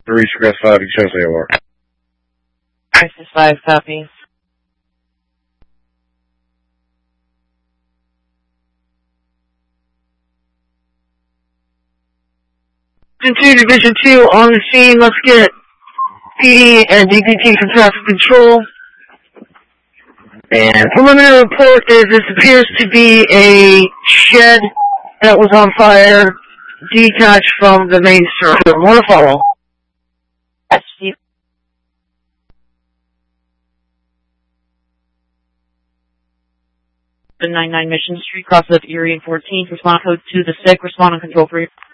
Reach request 5, you can show us where you are. Crisis 5, copy. Division 2 on the scene. Let's get PD and DPT from traffic control. And preliminary report is this appears to be a shed that was on fire, detached from the main server. More to follow. Yes, Steve. The 99 Mission Street, cross of Erie and 14th. Respond code to the SIG. Respond on control 3.